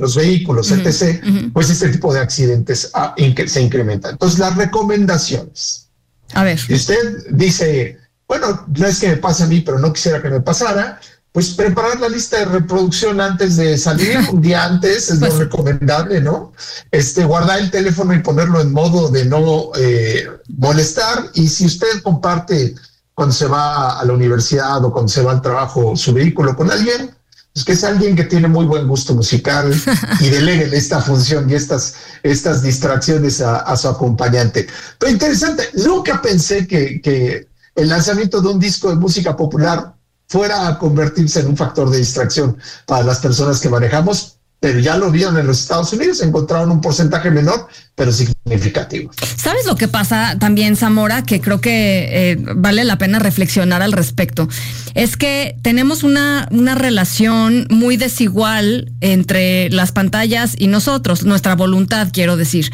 los vehículos, etc., pues este tipo de accidentes se incrementan. Entonces, las recomendaciones. A ver. Si usted dice, bueno, no es que me pase a mí, pero no quisiera que me pasara, pues preparar la lista de reproducción antes de salir, un día antes es lo recomendable, ¿no? Guardar el teléfono y ponerlo en modo de no molestar. Y si usted comparte cuando se va a la universidad o cuando se va al trabajo su vehículo con alguien, pues que es alguien que tiene muy buen gusto musical y deleguen esta función y estas distracciones a su acompañante. Pero interesante, nunca pensé que el lanzamiento de un disco de música popular fuera a convertirse en un factor de distracción para las personas que manejamos, pero ya lo vieron en los Estados Unidos, encontraron un porcentaje menor, pero significativo. ¿Sabes lo que pasa también, Zamora? Que creo que vale la pena reflexionar al respecto. Es que tenemos una relación muy desigual entre las pantallas y nosotros, nuestra voluntad, quiero decir.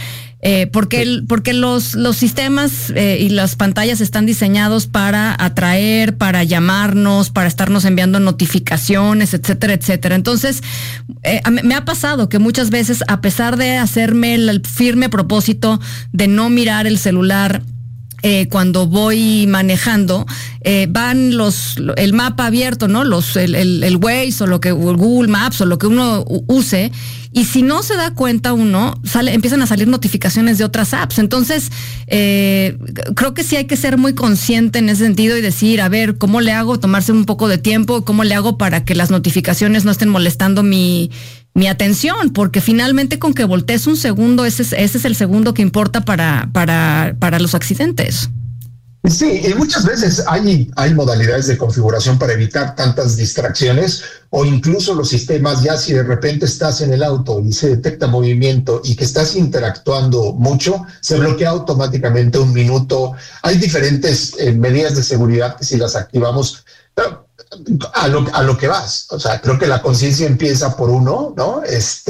Porque los sistemas y las pantallas están diseñados para atraer, para llamarnos, para estarnos enviando notificaciones, etcétera, etcétera. Entonces, me ha pasado que muchas veces, a pesar de hacerme el firme propósito de no mirar el celular cuando voy manejando, van el mapa abierto, ¿no? El Waze o Google Maps o lo que uno use, y si no se da cuenta uno, empiezan a salir notificaciones de otras apps. Entonces, creo que sí hay que ser muy consciente en ese sentido y decir, a ver, ¿cómo le hago? Tomarse un poco de tiempo, ¿cómo le hago para que las notificaciones no estén molestando mi atención? Porque finalmente con que voltees un segundo, ese es el segundo que importa para los accidentes. Sí, y muchas veces hay modalidades de configuración para evitar tantas distracciones, o incluso los sistemas, ya si de repente estás en el auto y se detecta movimiento y que estás interactuando mucho, se bloquea automáticamente un minuto. Hay diferentes medidas de seguridad que si las activamos, a lo que vas. O sea, creo que la conciencia empieza por uno, ¿no?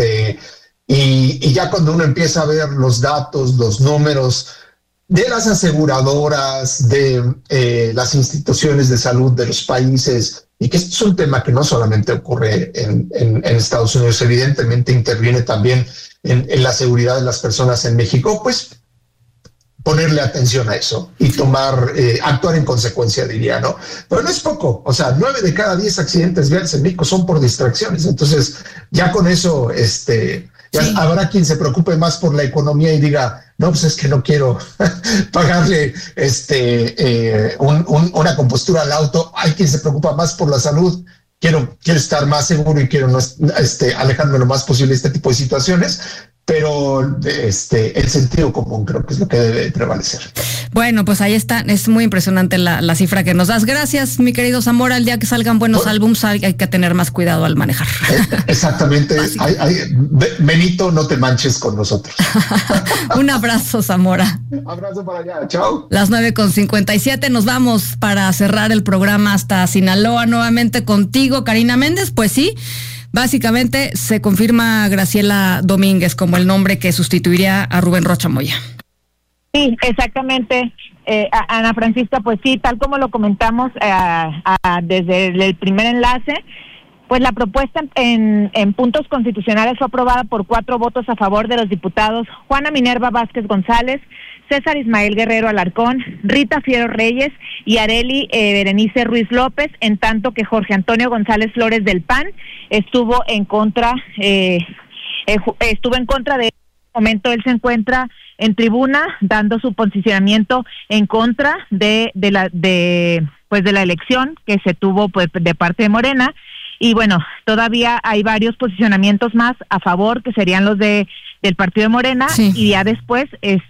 Y ya cuando uno empieza a ver los datos, los números de las aseguradoras, de las instituciones de salud de los países, y que esto es un tema que no solamente ocurre en Estados Unidos, evidentemente interviene también en la seguridad de las personas en México, pues ponerle atención a eso y actuar en consecuencia, diría, ¿no? Pero no es poco, o sea, 9 de cada 10 accidentes viales en México son por distracciones. Entonces, ya con eso, ya sí, habrá quien se preocupe más por la economía y diga, no, pues es que no quiero pagarle una compostura al auto. Hay quien se preocupa más por la salud. Quiero estar más seguro y quiero alejarme lo más posible de este tipo de situaciones. Pero el sentido común creo que es lo que debe prevalecer. Bueno, pues ahí está, es muy impresionante la cifra que nos das. Gracias, mi querido Zamora. El día que salgan buenos álbums hay que tener más cuidado al manejar. Exactamente. Benito, no te manches con nosotros. Un abrazo, Zamora. Abrazo para allá, chao. Las 9:57, nos vamos para cerrar el programa hasta Sinaloa nuevamente contigo, Karina Méndez. Pues sí, básicamente se confirma Graciela Domínguez como el nombre que sustituiría a Rubén Rocha Moya. Sí, exactamente, Ana Francisca, pues sí, tal como lo comentamos desde el primer enlace, pues la propuesta en puntos constitucionales fue aprobada por 4 votos a favor de los diputados Juana Minerva Vázquez González, César Ismael Guerrero Alarcón, Rita Fiero Reyes y Arely Berenice Ruiz López, en tanto que Jorge Antonio González Flores del PAN estuvo en contra de. En momento él se encuentra en tribuna dando su posicionamiento en contra de la elección que se tuvo pues de parte de Morena. Y bueno, todavía hay varios posicionamientos más a favor, que serían los del partido de Morena, sí. Y ya después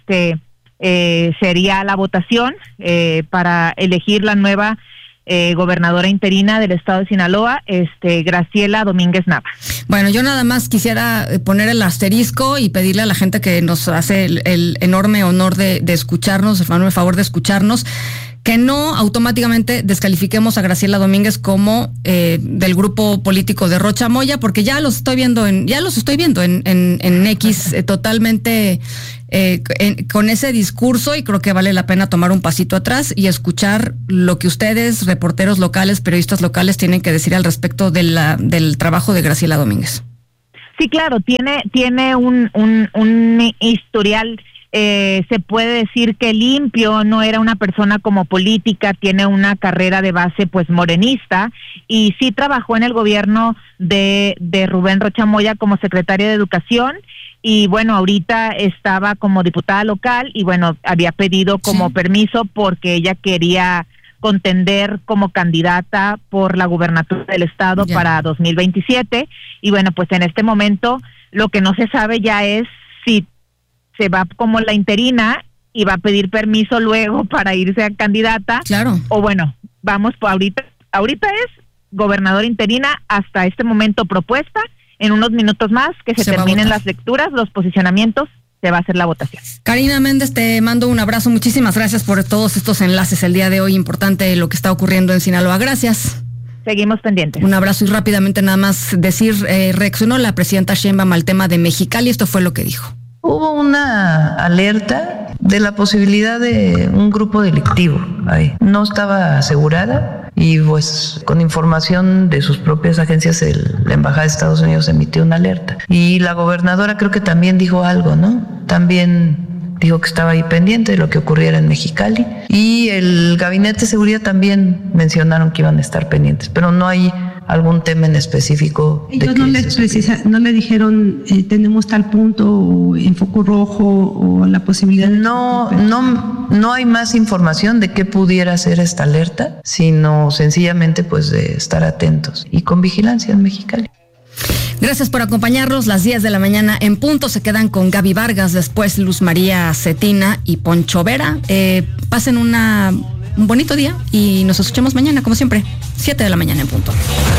sería la votación para elegir la nueva gobernadora interina del estado de Sinaloa, Graciela Domínguez Nava. Bueno, yo nada más quisiera poner el asterisco y pedirle a la gente que nos hace el enorme honor de escucharnos, el enorme favor de escucharnos, que no automáticamente descalifiquemos a Graciela Domínguez como del grupo político de Rocha Moya, porque ya los estoy viendo en X totalmente con ese discurso, y creo que vale la pena tomar un pasito atrás y escuchar lo que ustedes, reporteros locales, periodistas locales, tienen que decir al respecto del trabajo de Graciela Domínguez. Sí, claro, tiene un historial, se puede decir que limpio, no era una persona como política, tiene una carrera de base pues morenista, y sí trabajó en el gobierno de Rubén Rocha Moya como secretaria de Educación, y bueno, ahorita estaba como diputada local, y bueno, había pedido como permiso porque ella quería contender como candidata por la gubernatura del estado para 2027, y bueno, pues en este momento lo que no se sabe ya es si se va como la interina y va a pedir permiso luego para irse a candidata, o bueno, vamos por ahorita es gobernador interina hasta este momento propuesta. En unos minutos más que se terminen las lecturas, los posicionamientos, se va a hacer la votación. Karina Méndez, te mando un abrazo. Muchísimas gracias por todos estos enlaces el día de hoy. Importante lo que está ocurriendo en Sinaloa. Gracias. Seguimos pendientes. Un abrazo y rápidamente nada más decir, reaccionó la presidenta Sheinbaum al tema de Mexicali. Esto fue lo que dijo. Hubo una alerta de la posibilidad de un grupo delictivo ahí. No estaba asegurada y pues con información de sus propias agencias la Embajada de Estados Unidos emitió una alerta. Y la gobernadora creo que también dijo algo, ¿no? También dijo que estaba ahí pendiente de lo que ocurriera en Mexicali. Y el Gabinete de Seguridad también mencionaron que iban a estar pendientes, pero no hay algún tema en específico. Ellos no le dijeron tenemos tal punto o en foco rojo o la posibilidad de... No hay más información de qué pudiera ser esta alerta, sino sencillamente pues de estar atentos y con vigilancia en Mexicali. Gracias por acompañarnos. Las 10 de la mañana en punto se quedan con Gaby Vargas, después Luz María Cetina y Poncho Vera. Pasen un bonito día y nos escuchamos mañana, como siempre, 7 de la mañana en punto.